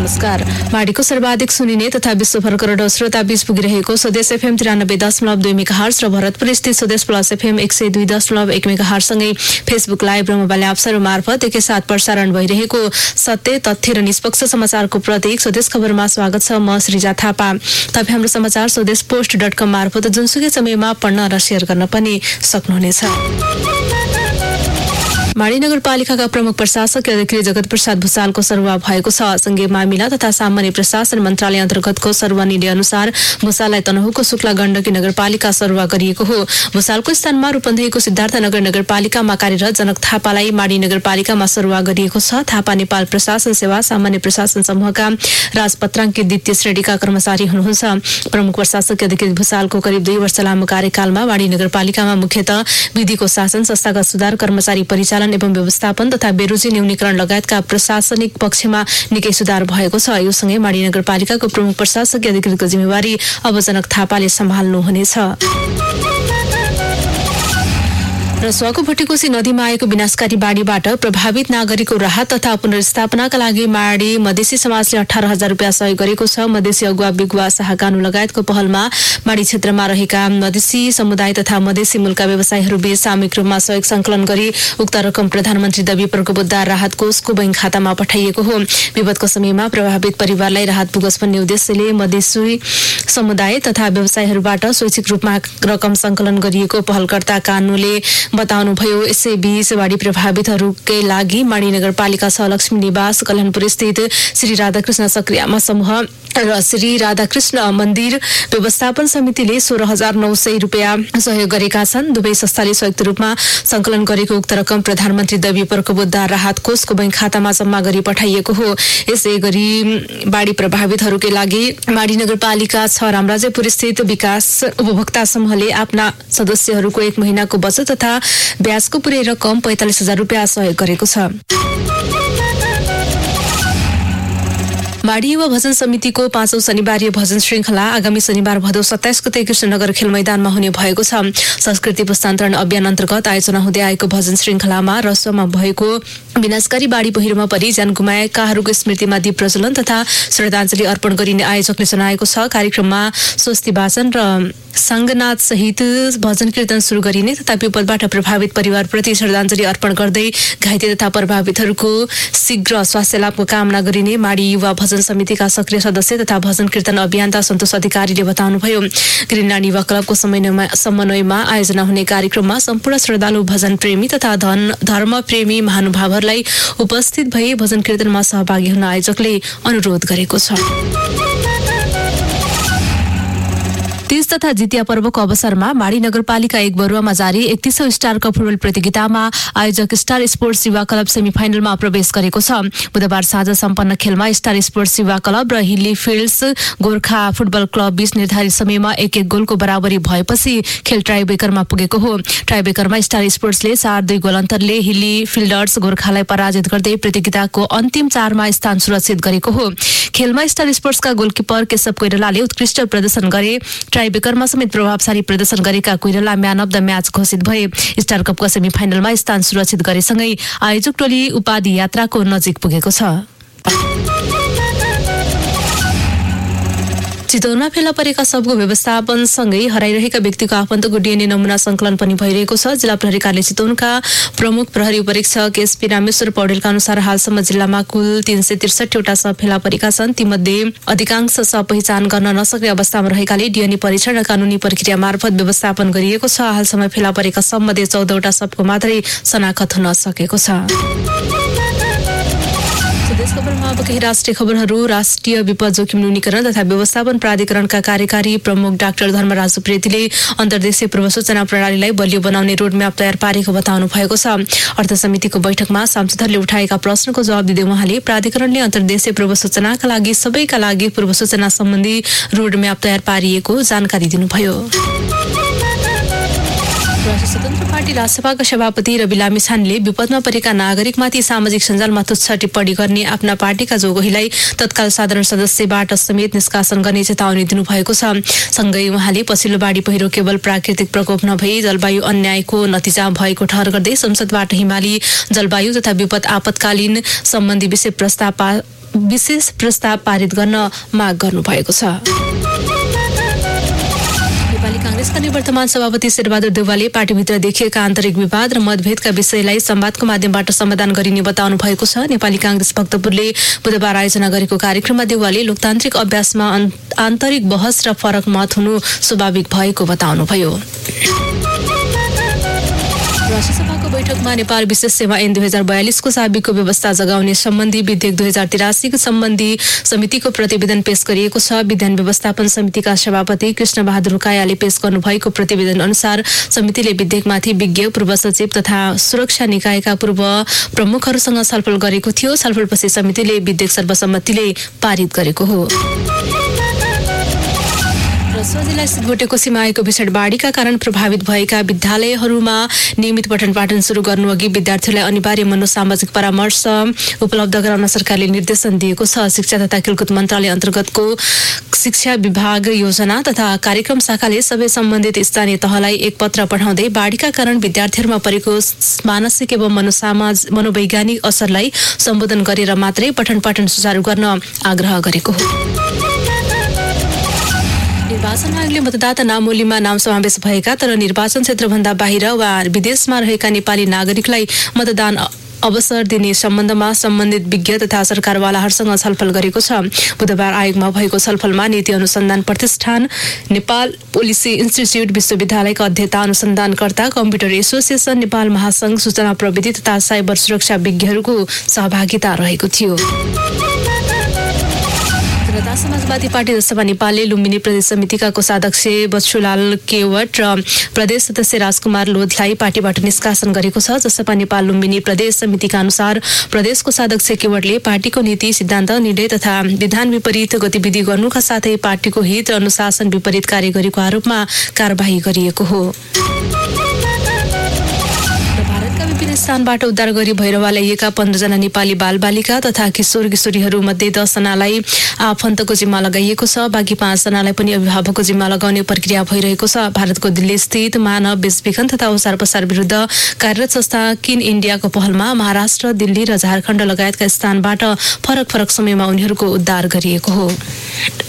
नमस्कार। माडीको सर्वाधिक सुनिने तथा विश्वभर करोडौं श्रोता बीच पुगिरहेको स्वदेश एफएम 93.2 मेगाहर्ज र भरतपुर स्थित स्वदेश प्लस एफएम 102.1 मेगाहर्ज सँगै फेसबुक लाइभ र मोबाइल एप्सहरू मार्फत एकैसाथ प्रसारण भइरहेको सत्य तथ्य र निष्पक्ष समाचारको प्रतीक स्वदेश खबरमा स्वागत छ। म श्रीजा थापा। तपाईँ हाम्रो समाचार स्वदेश पोस्ट.com मार्फत जुनसुकै समयमा पढ्न र शेयर गर्न पनि सक्नुहुनेछ। माडी नगरपालिकाका प्रमुख प्रशासक अधिकारी जगत प्रसाद भुसालको सरुवा भएको छ। संघीय मामिला तथा सामान्य प्रशासन मन्त्रालय अन्तर्गतको सरुवा निर्णय अनुसार भुसाललाई तनहुको शुक्ला गण्डकी नगरपालिका सरुवा गरिएको हो। भुसालको स्थानमा रूपन्देहीको सिद्धार्थनगर नगरपालिकामा कार्यरत जनक थापालाई माडी नगरपालिकामा सरुवा गरिएको छ। थापा नेपाल प्रशासन सेवा सामान्य प्रशासन समूहका राजपत्राङ्कित द्वितीय श्रेणीका कर्मचारी हुनुहुन्छ। प्रमुख प्रशासक अधिकारी भुसालको करिब 2 वर्ष लामो कार्यकालमा माडी नगरपालिकामा मुख्यतः विधिको शासन, संस्थागत सुधार, कर्मचारी परिचालन एवं व्यवस्थापन तथा बेरोजी न्यूनीकरण लगायतका प्रशासनिक पक्षमा निकै सुधार भएको छ। यो सँगै माडी नगरपालिकाको प्रमुख प्रशासकीय अधिकारीको जिम्मेवारी अब जनक थापाले सम्हाल्नुहुनेछ। र स्वाको भट्टीकोशी नदीमा आएको विनाशकारी बाढीबाट प्रभावित नागरिकको राहत तथा पुनर्स्थापनाका लागि माडी मधेसी समाजले 18,000 रुपियाँ सहयोग गरेको छ। मधेसी अगुवा बिगुवा शाहकानु लगायतको पहलमा माडी क्षेत्रमा रहेका मधेसी समुदाय तथा मधेसी मूलका व्यवसायीहरू बीच सामूहिक रूपमा सहयोग संकलन गरी उक्त रकम प्रधानमन्त्री दबी प्रकोपोद्धार राहत कोषको बैंक खातामा पठाइएको हो। विपदको समयमा प्रभावित परिवारलाई राहत पुगोस् भन्ने उद्देश्यले मधेसी समुदाय तथा व्यवसायीहरूबाट स्वैच्छिक रूपमा रकम संकलन गरिएको पहलकर्ता कानुले बताउनुभयो। यसैबीच बाढी प्रभावितहरूकै लागि माडी नगरपालिका 6 लक्ष्मी निवास कल्याणपुर स्थित श्री राधाकृष्ण सक्रियामा समूह र श्री राधाकृष्ण मन्दिर व्यवस्थापन समितिले 16,900 रुपियाँ सहयोग गरेका छन्। दुवै संस्थाले संयुक्त रूपमा संकलन गरेको उक्त रकम प्रधानमन्त्री दबी प्रकोपोद्धार राहत कोषको बैंक खातामा जम्मा गरी पठाइएको हो। यसै गरी बाढी प्रभावितहरूकै लागि माडी नगरपालिका 6 रामराजेपुर स्थित विकास उपभोक्ता समूहले आफ्ना सदस्यहरूको 1 महिनाको बचत तथा ब्याजको पुरै रकम 45,000 रुपियाँ सहयोग गरेको छ। माडी युवा भजन समितिको 5औं शनिबारीय भजन श्रृंखला आगामी शनिबार भदौ 27 गते कृष्णनगर खेल मैदानमा हुने भएको छ। संस्कृति पुस्तान्तरण अभियान अन्तर्गत आयोजना हुँदै आएको भजन श्रृंखलामा रसोमा भएको विनाशकारी बाढी पहिरोमा परि ज्यान गुमाएकाहरूको स्मृतिमा दीप प्रज्वलन तथा श्रद्धाञ्जली अर्पण गरिने आयोजकले जनाएको छ। कार्यक्रममा स्वस्ति वाचन र सङ्गनाथ सहित भजन कीर्तन सुरु गरिने तथा विपदबाट प्रभावित परिवारप्रति श्रद्धाञ्जली अर्पण गर्दै घाइते तथा प्रभावितहरूको शीघ्र स्वास्थ्य लाभको कामना गरिने माडी युवा भजन समितिका सक्रिय सदस्य तथा भजन कीर्तन अभियन्ता सन्तोष अधिकारीले बताउनुभयो। ग्रिनल्यान्ड युवा क्लबको समन्वयमा आयोजना हुने कार्यक्रममा सम्पूर्ण श्रद्धालु भजन प्रेमी तथा धर्म प्रेमी महानुभावहरूलाई उपस्थित भई भजन कीर्तनमा सहभागी हुन आयोजकले अनुरोध गरेको छ। तीज तथा जितिया पर्वको अवसरमा माडी नगरपालिका 1 बरुवामा जारी 31औं स्टार कप फुटबल प्रतियोगितामा आयोजक स्टार स्पोर्ट्स युवा क्लब सेमिफाइनलमा प्रवेश गरेको छ। बुधबार साँझ सम्पन्न खेलमा स्टार स्पोर्ट्स युवा क्लब र हिली फिल्ड्स गोर्खा फुटबल क्लब बीच निर्धारित समयमा 1-1 गोलको बराबरी भएपछि खेल टाइब्रेकरमा पुगेको हो। टाइब्रेकरमा स्टार स्पोर्ट्सले 4-2 गोल अन्तरले हिली फिल्डर्स गोर्खालाई पराजित गर्दै प्रतियोगिताको अन्तिम 4मा स्थान सुरक्षित गरेको हो। खेलमा स्टार स्पोर्ट्सका गोलकिपर केशव कोइरालाले उत्कृष्ट प्रदर्शन गरे। टाइब्रेकरमा समेत प्रभावशाली प्रदर्शन गरेका Koirala man of the match घोषित भए। स्टार कपको सेमिफाइनलमा स्थान सुरक्षित गरेसँगै आयोजक टोली उपाधि यात्राको नजिक पुगेको छ। चितवनमा फेला परेका सबको व्यवस्थापनसँगै हराइरहेका व्यक्तिको आफन्तको डीएनए नमुना संकलन पनि भइरहेको छ। जिल्ला प्रहरी कार्यालय चितवनका प्रमुख प्रहरी उपरीक्षक एसपी रामेश्वर पौडेलका अनुसार हालसम्म जिल्लामा कुल 363 वटा सब फेला परेका छन्। तीमध्ये अधिकांश सब पहिचान गर्न नसक्ने अवस्थामा रहेकाले डीएनए परीक्षण र कानुनी प्रक्रिया मार्फत व्यवस्थापन गरिएको छ। हालसम्म फेला परेका सबमध्ये 14 वटा सबको मात्रै शनाखत हुन सकेको छ। देश खबरमा अब केही राष्ट्रिय खबरहरू। राष्ट्रिय विपद जोखिम न्यूनीकरण तथा व्यवस्थापन प्राधिकरणका कार्यकारी प्रमुख डाक्टर धर्मराज उप्रेतीले अन्तर्देशीय पूर्व सूचना प्रणालीलाई बलियो बनाउने रोडम्याप तयार पारेको बताउनु भएको छ। अर्थ समितिको बैठकमा सांसदहरूले उठाएका प्रश्नको जवाब दिँदै उहाँले प्राधिकरणले अन्तर्देशीय पूर्व सूचनाका लागि सबैका लागि पूर्व सूचना सम्बन्धी रोडम्याप तयार पारिएको जानकारी दिनुभयो। राष्ट्रिय स्वतन्त्र पार्टी राजसभाका सभापति रवि लामिछानेले विपदमा परेका नागरिकमाथि सामाजिक सञ्जालमा तुच्छ टिप्पणी गर्ने आफ्ना पार्टीका जोगहीलाई तत्काल साधारण सदस्यबाट समेत निष्कासन गर्ने चेतावनी दिनुभएको छ। सँगै उहाँले पछिल्लो बाढी पहिरो केवल प्राकृतिक प्रकोप नभई जलवायु अन्यायको नतिजा भएको ठहर गर्दै संसदबाट हिमाली जलवायु तथा विपद आपतकालीन सम्बन्धी विषय प्रस्ताव विशेष प्रस्ताव पारित गर्न माग गर्नुभएको छ। नेपाली कांग्रेसका निवर्तमान सभापति शेरबहादुर देउवाले पार्टीभित्र देखिएका आन्तरिक विवाद र मतभेदका विषयलाई संवादको माध्यमबाट समाधान गरिने बताउनु भएको छ। नेपाली कांग्रेस भक्तपुरले बुधबार आयोजना गरेको कार्यक्रममा देउवाले लोकतान्त्रिक अभ्यासमा आन्तरिक बहस र फरक मत हुनु स्वाभाविक भएको बताउनुभयो। राष्ट्रिय सभाको बैठकमा नेपाल विशेष सेवा ऐन 2042 को साबिकको व्यवस्था जगाउने सम्बन्धी विधेयक 2083 सम्बन्धी समितिको प्रतिवेदन पेश गरिएको छ। विधान व्यवस्थापन समितिका सभापति कृष्ण बहादुर कायाले पेश गर्नुभएको प्रतिवेदन अनुसार समितिले विधेयकमाथि विज्ञ, पूर्व सचिव तथा सुरक्षा निकायका पूर्व प्रमुखहरूसँग छलफल गरेको थियो। छलफलपछि समितिले विधेयक सर्वसम्मतिले पारित गरेको हो। रसुवा जिल्ला स्थित भोटेकोसीमा आएको भीषण बाढीका कारण प्रभावित भएका विद्यालयहरूमा नियमित पठन पाठन सुरु गर्नु अघि विद्यार्थीहरूलाई अनिवार्य मनोसामाजिक परामर्श उपलब्ध गराउन सरकारले निर्देशन दिएको छ। शिक्षा तथा खेलकुद मन्त्रालय अन्तर्गतको शिक्षा विभाग योजना तथा कार्यक्रम शाखाले सबै सम्बन्धित स्थानीय तहलाई एक पत्र पठाउँदै बाढीका कारण विद्यार्थीहरूमा परेको मानसिक एवं मनोवैज्ञानिक असरलाई सम्बोधन गरेर मात्रै पठन पाठन सुचारू गर्न आग्रह गरेको हो। निर्वाचन आयोगले मतदाता नामावलीमा नाम समावेश भएका तर निर्वाचन क्षेत्रभन्दा बाहिर वा विदेशमा रहेका नेपाली नागरिकलाई मतदान अवसर दिने सम्बन्धमा सम्बन्धित विज्ञ तथा सरकारवालाहरूसँग छलफल गरेको छ। बुधबार आयोगमा भएको छलफलमा नीति अनुसन्धान प्रतिष्ठान, नेपाल पोलिसी इन्स्टिच्युट, विश्वविद्यालयका अध्येता, अनुसन्धानकर्ता, कम्प्युटर एसोसिएसन, नेपाल महासंघ, सूचना प्रविधि तथा साइबर सुरक्षा विज्ञहरूको सहभागिता रहेको थियो। जनता समाजवादी पार्टी जसपा नेपालले लुम्बिनी प्रदेश समितिका कोषाध्यक्ष बच्चुलाल केवट र प्रदेश सदस्य राजकुमार लोधलाई पार्टीबाट निष्कासन गरेको छ। जसपा नेपाल लुम्बिनी प्रदेश समितिका अनुसार प्रदेश कोषाध्यक्ष केवटले पार्टीको नीति, सिद्धान्त, निर्णय तथा विधान विपरीत गतिविधि गर्नुका साथै पार्टीको हित र अनुशासन विपरीत कार्य गरेको आरोपमा कारबाही गरिएको हो। स्थानबाट उद्धार गरी भैरवा ल्याइएका 15 जना नेपाली बालबालिका तथा किशोर किशोरीहरू मध्ये 10 जनालाई आफन्तको जिम्मा लगाइएको छ। बाँकी 5 जनालाई पनि अभिभावकको जिम्मा लगाउने प्रक्रिया भइरहेको छ। भारतको दिल्ली स्थित मानव बेचबिखन तथा ओसार पसार विरुद्ध कार्यरत संस्था किन इन्डियाको पहलमा महाराष्ट्र, दिल्ली र झारखण्ड लगायतका स्थानबाट फरक फरक समयमा उनीहरूको उद्धार गरिएको हो।